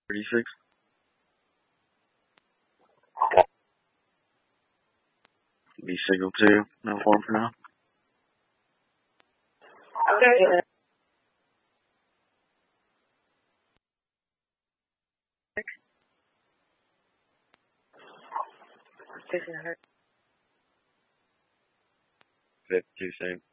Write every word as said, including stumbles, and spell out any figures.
thirty-six. Be signal two. No form for now. Okay. fifty-two, same.